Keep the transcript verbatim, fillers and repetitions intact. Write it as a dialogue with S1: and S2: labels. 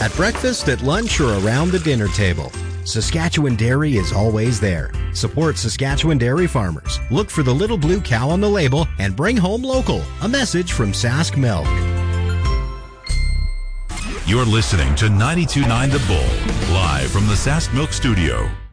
S1: At breakfast, at lunch, or around the dinner table, Saskatchewan Dairy is always there. Support Saskatchewan dairy farmers. Look for the little blue cow on the label and bring home local. A message from Sask Milk.
S2: You're listening to ninety-two point nine The Bull, live from the Sask Milk Studio.